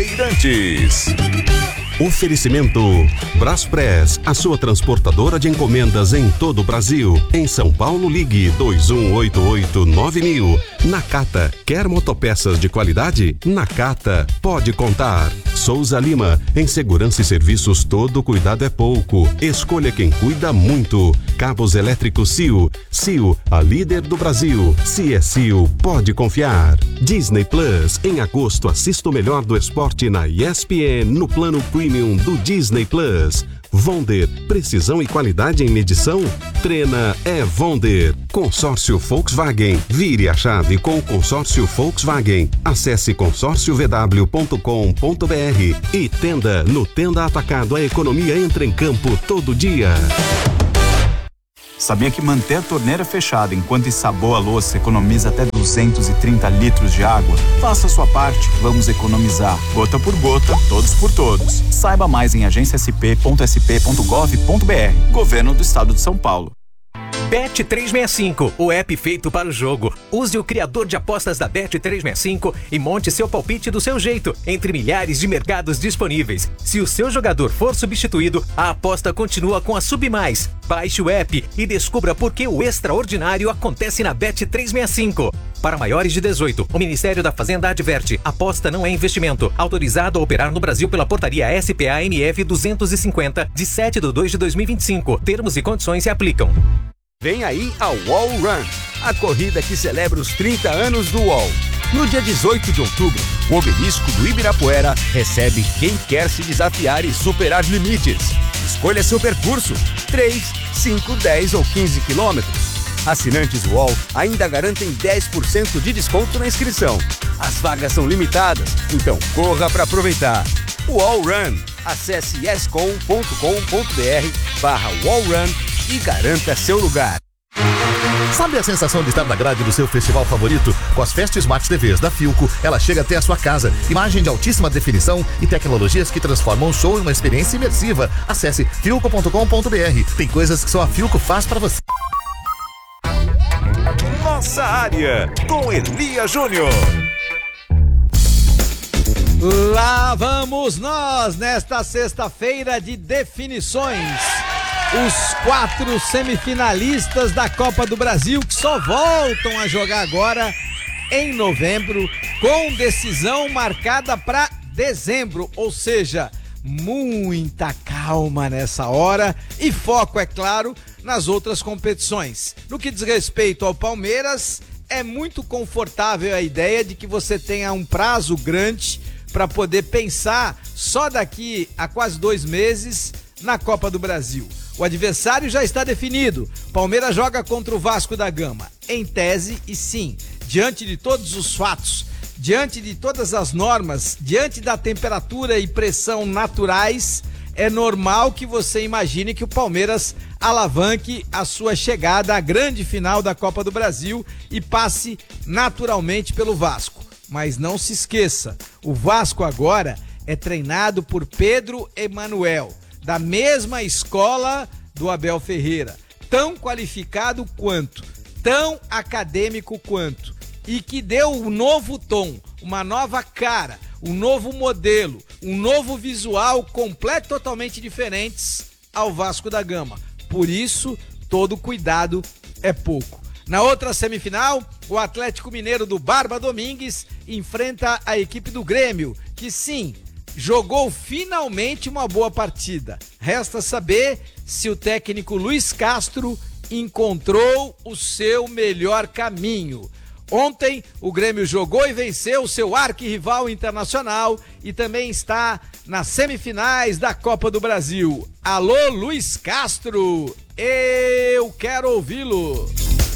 Bandeirantes. Oferecimento Braspress, a sua transportadora de encomendas em todo o Brasil. Em São Paulo, ligue 2188-9000. Nakata, quer motopeças de qualidade? Nakata, pode contar. Souza Lima, em segurança e serviços todo cuidado é pouco. Escolha quem cuida muito. Cabos elétricos CIO. CIO, a líder do Brasil. Se é CIO, pode confiar. Disney Plus, em agosto assista o melhor do esporte na ESPN no plano Premium do Disney Plus. Vonder, precisão e qualidade em medição? Treina é Vonder. Consórcio Volkswagen, vire a chave com o consórcio Volkswagen. Acesse consórciovw.com.br e Tenda. No Tenda Atacado, a economia entra em campo todo dia. Sabia que manter a torneira fechada enquanto ensaboa a louça economiza até 230 litros de água? Faça a sua parte, vamos economizar. Gota por gota, todos por todos. Saiba mais em agenciasp.sp.gov.br. Governo do Estado de São Paulo. Bet365, o app feito para o jogo. Use o criador de apostas da Bet365 e monte seu palpite do seu jeito, entre milhares de mercados disponíveis. Se o seu jogador for substituído, a aposta continua com a Submais. Baixe o app e descubra por que o extraordinário acontece na Bet365. Para maiores de 18, o Ministério da Fazenda adverte: aposta não é investimento. Autorizado a operar no Brasil pela portaria SPA-MF 250, de 7/2/2025. Termos e condições se aplicam. Vem aí a Wall Run, a corrida que celebra os 30 anos do UOL. No dia 18 de outubro, o obelisco do Ibirapuera recebe quem quer se desafiar e superar limites. Escolha seu percurso, 3, 5, 10 ou 15 quilômetros. Assinantes UOL ainda garantem 10% de desconto na inscrição. As vagas são limitadas, então corra para aproveitar. UOL Run. Acesse yescom.com.br/wallrun e garanta seu lugar. Sabe a sensação de estar na grade do seu festival favorito? Com as Fest Smart TVs da Philco, ela chega até a sua casa. Imagem de altíssima definição e tecnologias que transformam o show em uma experiência imersiva. Acesse philco.com.br. Tem coisas que só a Philco faz para você. Nossa área, com Elia Júnior. Lá vamos nós, nesta sexta-feira de definições. Os 4 semifinalistas da Copa do Brasil, que só voltam a jogar agora em novembro, com decisão marcada para dezembro, ou seja, muita calma nessa hora e foco, é claro, nas outras competições. No que diz respeito ao Palmeiras, é muito confortável a ideia de que você tenha um prazo grande para poder pensar só daqui a quase 2 meses na Copa do Brasil. O adversário já está definido. Palmeiras joga contra o Vasco da Gama. Em tese, e sim, diante de todos os fatos, diante de todas as normas, diante da temperatura e pressão naturais, é normal que você imagine que o Palmeiras alavanque a sua chegada à grande final da Copa do Brasil e passe naturalmente pelo Vasco. Mas não se esqueça, o Vasco agora é treinado por Pedro Emanuel, da mesma escola do Abel Ferreira, tão qualificado quanto, tão acadêmico quanto, e que deu um novo tom, uma nova cara, um novo modelo, um novo visual completo, totalmente diferentes ao Vasco da Gama. Por isso, todo cuidado é pouco. Na outra semifinal, o Atlético Mineiro do Barba Domingues enfrenta a equipe do Grêmio, que sim, jogou finalmente uma boa partida. Resta saber se o técnico Luiz Castro encontrou o seu melhor caminho. Ontem, o Grêmio jogou e venceu seu arquirrival Internacional e também está nas semifinais da Copa do Brasil. Alô, Luiz Castro, eu quero ouvi-lo.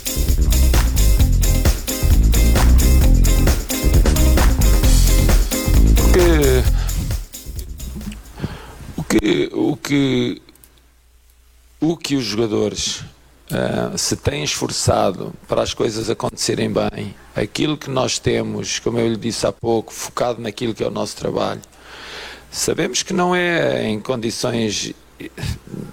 O que os jogadores se têm esforçado para as coisas acontecerem bem, aquilo que nós temos, como eu lhe disse há pouco, focado naquilo que é o nosso trabalho, sabemos que não é em condições,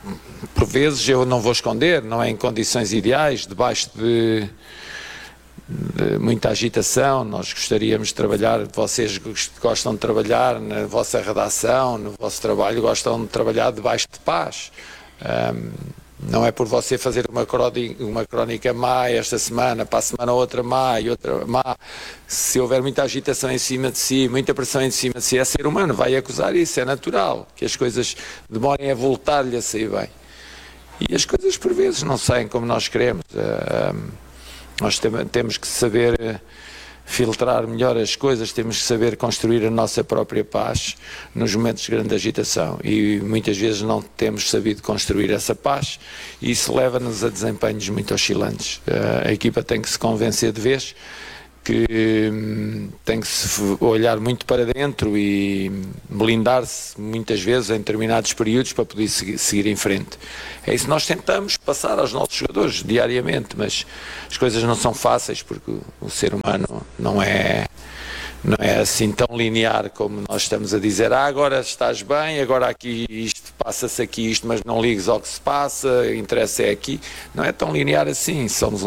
por vezes eu não vou esconder, não é em condições ideais, debaixo muita agitação. Nós gostaríamos de trabalhar, vocês gostam de trabalhar na vossa redação, no vosso trabalho, gostam de trabalhar debaixo de paz. Não é por você fazer uma crónica má esta semana, para a semana outra má e outra má. Se houver muita agitação em cima de si, muita pressão em cima de si, é ser humano, vai acusar isso, é natural, que as coisas demorem a voltar-lhe a sair bem. E as coisas por vezes não saem como nós queremos. Nós temos que saber filtrar melhor as coisas, temos que saber construir a nossa própria paz nos momentos de grande agitação, e muitas vezes não temos sabido construir essa paz, e isso leva-nos a desempenhos muito oscilantes. A equipa tem que se convencer de vez que tem que se olhar muito para dentro e blindar-se muitas vezes em determinados períodos para poder seguir em frente. É isso que nós tentamos passar aos nossos jogadores diariamente, mas as coisas não são fáceis, porque o ser humano não é assim tão linear como nós estamos a dizer. Agora estás bem, agora aqui isto, passa-se aqui isto, mas não ligues ao que se passa, interessa é aqui. Não é tão linear assim.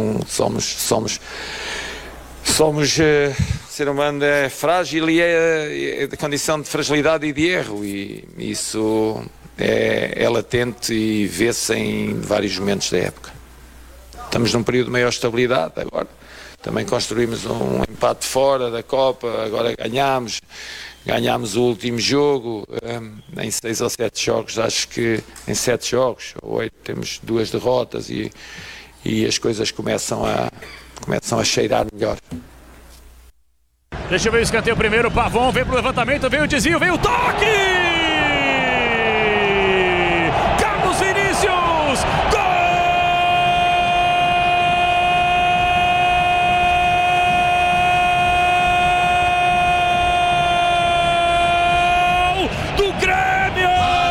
O ser humano é frágil e é de condição de fragilidade e de erro, e isso é latente e vê-se em vários momentos da época. Estamos num período de maior estabilidade agora. Também construímos um empate fora da Copa, agora ganhámos o último jogo, em 6 ou 7 jogos, acho que em 7 jogos, ou 8, temos 2 derrotas e as coisas começam a cheirar melhor. Deixa eu ver o escanteio primeiro, Pavon vem pro levantamento, vem o desvio, vem o toque! Carlos Vinícius! Gol! Do Grêmio!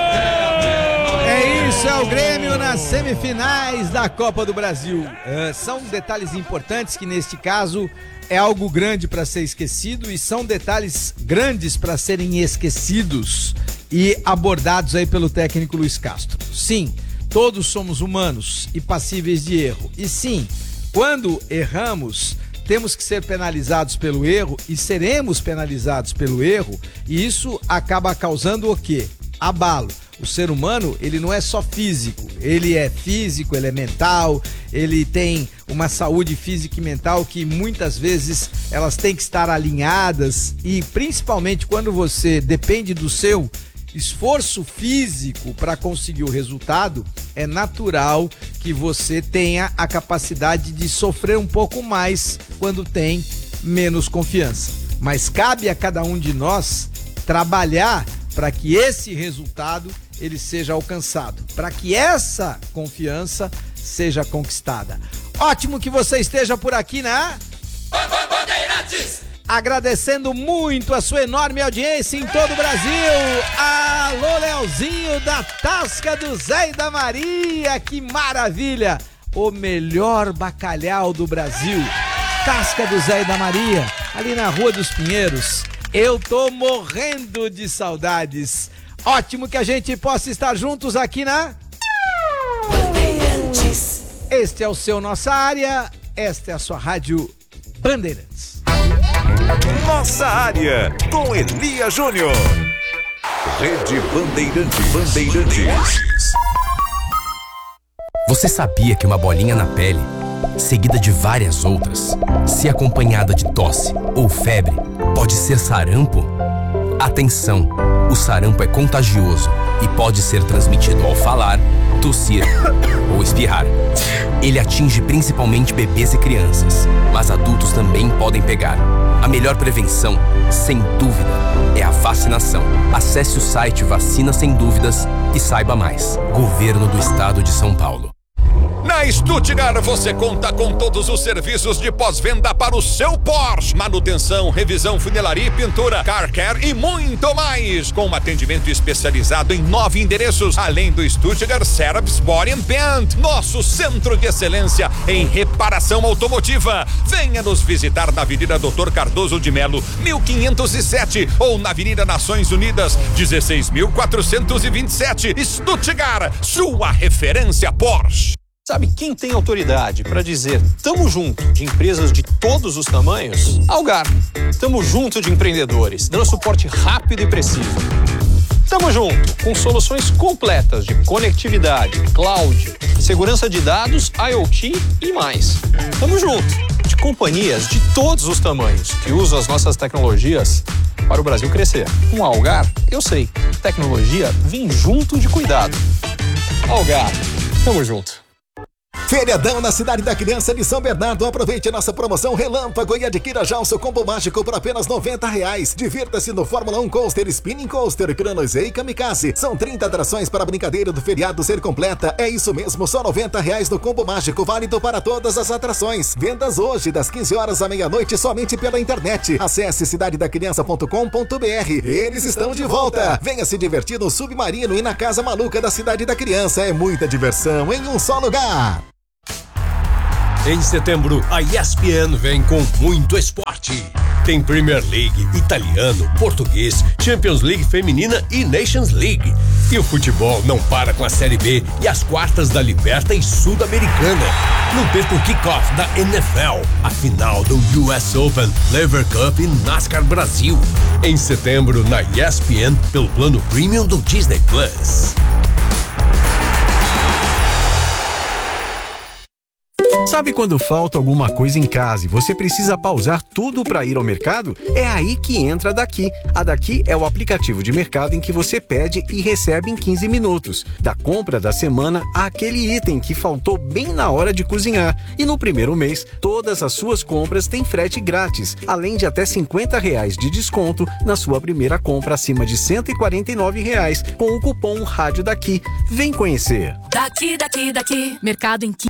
É isso, é o Grêmio nas semifinais da Copa do Brasil. São detalhes importantes que neste caso é algo grande para ser esquecido, e são detalhes grandes para serem esquecidos e abordados aí pelo técnico Luiz Castro. Sim, todos somos humanos e passíveis de erro. E sim, quando erramos, temos que ser penalizados pelo erro e seremos penalizados pelo erro, e isso acaba causando o quê? Abalo. O ser humano, ele não é só físico, ele é físico, ele é mental, ele tem uma saúde física e mental que muitas vezes elas têm que estar alinhadas, e principalmente quando você depende do seu esforço físico para conseguir o resultado, é natural que você tenha a capacidade de sofrer um pouco mais quando tem menos confiança. Mas cabe a cada um de nós trabalhar para que esse resultado ele seja alcançado, para que essa confiança seja conquistada. Ótimo que você esteja por aqui, né? Bandeirantes! Agradecendo muito a sua enorme audiência em todo o Brasil. Alô, Leozinho da Tasca do Zé e da Maria, que maravilha! O melhor bacalhau do Brasil, Tasca do Zé e da Maria, ali na Rua dos Pinheiros. Eu tô morrendo de saudades. Ótimo que a gente possa estar juntos aqui na Bandeirantes. Este é o seu Nossa Área, esta é a sua Rádio Bandeirantes. Nossa Área, com Elia Júnior. Rede Bandeirantes. Você sabia que uma bolinha na pele, seguida de várias outras, se acompanhada de tosse ou febre, pode ser sarampo? Atenção! O sarampo é contagioso e pode ser transmitido ao falar, tossir ou espirrar. Ele atinge principalmente bebês e crianças, mas adultos também podem pegar. A melhor prevenção, sem dúvida, é a vacinação. Acesse o site Vacina Sem Dúvidas e saiba mais. Governo do Estado de São Paulo. Na Stuttgart você conta com todos os serviços de pós-venda para o seu Porsche. Manutenção, revisão, funilaria e pintura, car care e muito mais. Com um atendimento especializado em 9 endereços, além do Stuttgart Service Body and Paint, nosso centro de excelência em reparação automotiva. Venha nos visitar na Avenida Doutor Cardoso de Melo, 1507, ou na Avenida Nações Unidas, 16.427. Stuttgart, sua referência Porsche. Sabe quem tem autoridade para dizer tamo junto de empresas de todos os tamanhos? Algar. Tamo junto de empreendedores, dando suporte rápido e preciso. Tamo junto com soluções completas de conectividade, cloud, segurança de dados, IoT e mais. Tamo junto de companhias de todos os tamanhos que usam as nossas tecnologias para o Brasil crescer. Com a Algar, eu sei, tecnologia vem junto de cuidado. Algar, tamo junto. Feriadão na Cidade da Criança de São Bernardo. Aproveite a nossa promoção Relâmpago e adquira já o seu combo mágico por apenas R$90. Divirta-se no Fórmula 1 Coaster, Spinning Coaster, Cronos e Kamikaze. São 30 atrações para a brincadeira do feriado ser completa. É isso mesmo, só R$90 no combo mágico, válido para todas as atrações. Vendas hoje, das 15 horas à meia-noite, somente pela internet. Acesse cidadedacriança.com.br. Eles estão de volta. Venha se divertir no Submarino e na Casa Maluca da Cidade da Criança. É muita diversão em um só lugar. Em setembro, a ESPN vem com muito esporte. Tem Premier League, italiano, português, Champions League feminina e Nations League. E o futebol não para com a Série B e as quartas da Liberta e Sul-Americana. Não perca o kickoff da NFL, a final do US Open, Lever Cup e NASCAR Brasil. Em setembro, na ESPN, pelo plano Premium do Disney Plus. Sabe quando falta alguma coisa em casa e você precisa pausar tudo para ir ao mercado? É aí que entra a Daqui. A Daqui é o aplicativo de mercado em que você pede e recebe em 15 minutos. Da compra da semana àquele item que faltou bem na hora de cozinhar. E no primeiro mês, todas as suas compras têm frete grátis, além de até R$50 de desconto na sua primeira compra acima de R$149 com o cupom Rádio Daqui. Vem conhecer. Daqui. Mercado em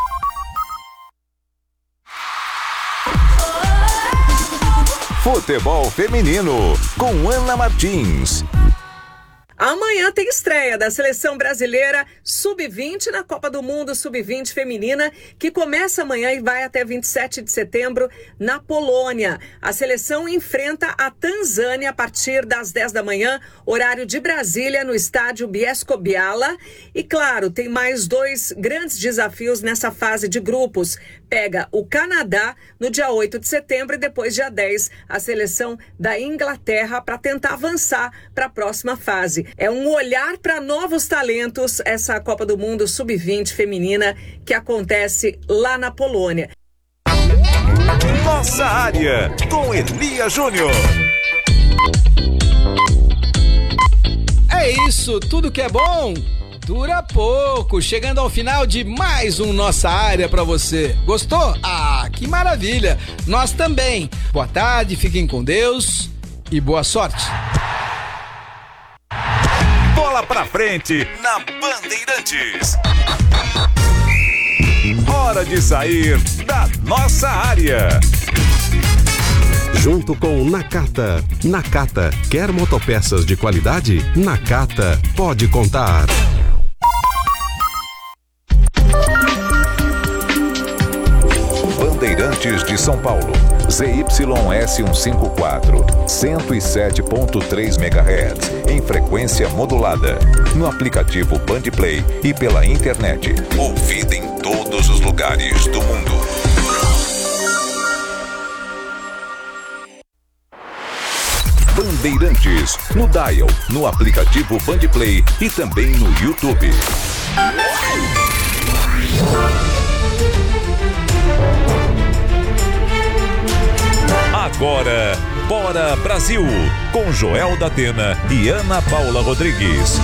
Futebol Feminino, com Ana Martins. Amanhã tem estreia da Seleção Brasileira Sub-20 na Copa do Mundo Sub-20 Feminina, que começa amanhã e vai até 27 de setembro na Polônia. A seleção enfrenta a Tanzânia a partir das 10 da manhã, horário de Brasília, no estádio Bielsko-Biała. E claro, tem mais 2 grandes desafios nessa fase de grupos. Pega o Canadá no dia 8 de setembro e depois dia 10 a seleção da Inglaterra para tentar avançar para a próxima fase. É um olhar para novos talentos essa Copa do Mundo Sub-20 feminina que acontece lá na Polônia. Nossa área, com Elia Júnior. É isso, tudo que é bom dura pouco. Chegando ao final de mais um Nossa Área pra você. Gostou? Ah, que maravilha! Nós também. Boa tarde, fiquem com Deus e boa sorte. Bola pra frente na Bandeirantes. Hora de sair da nossa área. Junto com Nakata. Nakata, quer motopeças de qualidade? Nakata, pode contar. Bandeirantes de São Paulo, ZYS 154, 107.3 MHz, em frequência modulada, no aplicativo Bandplay e pela internet, ouvida em todos os lugares do mundo. Bandeirantes, no dial, no aplicativo Bandplay e também no YouTube. Agora, Bora Brasil, com Joel da Atena e Ana Paula Rodrigues.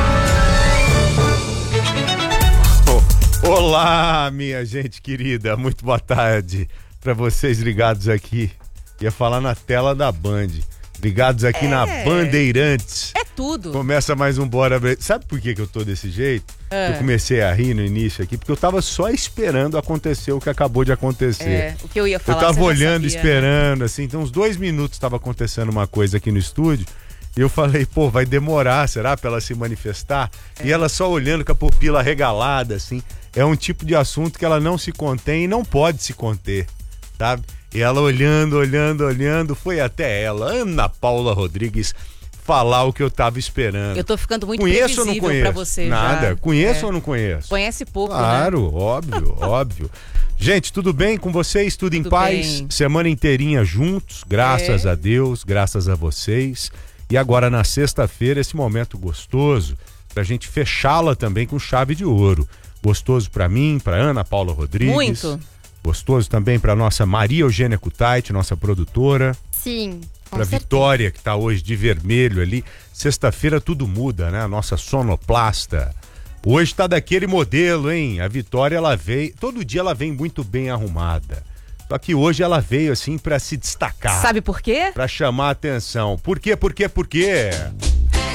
Olá, minha gente querida, muito boa tarde para vocês ligados aqui. Ia falar na tela da Band. Ligados aqui na Bandeirantes. É tudo. Começa mais um Bora Brasil. Sabe por que eu tô desse jeito? Eu comecei a rir no início aqui, porque eu tava só esperando acontecer o que acabou de acontecer. O que eu ia falar. Eu tava olhando, esperando, assim, então uns 2 minutos tava acontecendo uma coisa aqui no estúdio, e eu falei, pô, vai demorar, será, pra ela se manifestar? E ela só olhando com a pupila regalada, assim, é um tipo de assunto que ela não se contém e não pode se conter, sabe? E ela olhando, foi até ela, Ana Paula Rodrigues, falar o que eu tava esperando. Eu tô ficando muito Conheço ou não previsível conheço? pra você. Nada. Já. Conheço ou não conheço? Conhece pouco, Claro, né? óbvio, óbvio. Gente, tudo bem com vocês? Tudo em paz? Bem. Semana inteirinha juntos, graças a Deus, graças a vocês. E agora na sexta-feira, esse momento gostoso, pra gente fechá-la também com chave de ouro. Gostoso pra mim, pra Ana Paula Rodrigues. Muito. Gostoso também pra nossa Maria Eugênia Kutait, nossa produtora. Sim. Pra Vitória, que tá hoje de vermelho ali. Sexta-feira tudo muda, né? A nossa sonoplasta. Hoje tá daquele modelo, hein? A Vitória, ela veio... Todo dia ela vem muito bem arrumada. Só que hoje ela veio, assim, pra se destacar. Sabe por quê? Pra chamar a atenção. Por quê?